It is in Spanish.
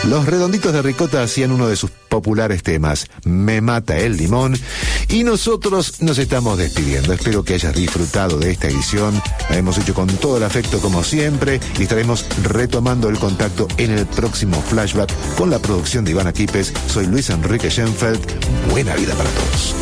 Los Redonditos de Ricota hacían uno de sus populares temas, Me mata el limón, y nosotros nos estamos despidiendo. Espero que hayas disfrutado de esta edición. La hemos hecho con todo el afecto como siempre y estaremos retomando el contacto en el próximo Flashback con la producción de Ivana Quipes. Soy Luis Enrique Schenfeld. Buena vida para todos.